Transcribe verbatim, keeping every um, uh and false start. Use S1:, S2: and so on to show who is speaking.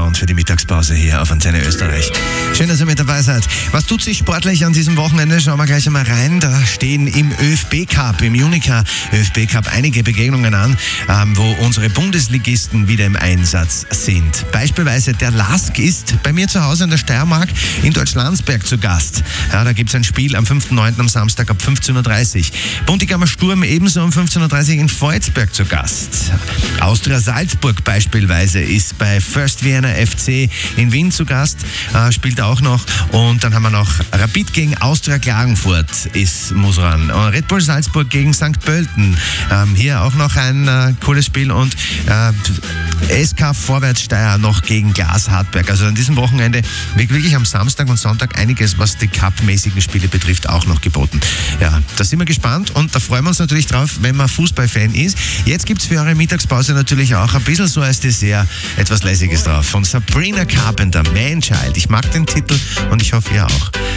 S1: Sound für die Mittagspause hier auf Antenne Österreich. Schön, dass ihr mit dabei seid. Was tut sich sportlich an diesem Wochenende? Schauen wir gleich einmal rein. Da stehen im ÖFB-Cup, im Unica ÖFB-Cup einige Begegnungen an, ähm, wo unsere Bundesligisten wieder im Einsatz sind. Beispielsweise der Lask ist bei mir zu Hause in der Steiermark in Deutschlandsberg zu Gast. Ja, da gibt es ein Spiel am fünften neunten am Samstag ab fünfzehn Uhr dreißig. Buntigammer Sturm ebenso um fünfzehn Uhr dreißig in Volzberg zu Gast. Austria Salzburg beispielsweise ist bei First Vienna F C in Wien zu Gast, äh, spielt auch noch. Und dann haben wir noch Rapid gegen Austria Klagenfurt ist muss ran. Red Bull Salzburg gegen Sankt Pölten. Ähm, hier auch noch ein äh, cooles Spiel. Und äh, S K Vorwärtssteyr noch gegen Glas Hartberg. Also an diesem Wochenende wirklich am Samstag und Sonntag einiges, was die Cup-mäßigen Spiele betrifft, auch noch geboten. Ja, da sind wir gespannt und da freuen wir uns natürlich drauf, wenn man Fußballfan ist. Jetzt gibt es für eure Mittagspause natürlich auch ein bisschen so als Dessert etwas Lässiges drauf. Von Sabrina Carpenter, Man Child. Ich mag den Titel und ich hoffe, ihr auch.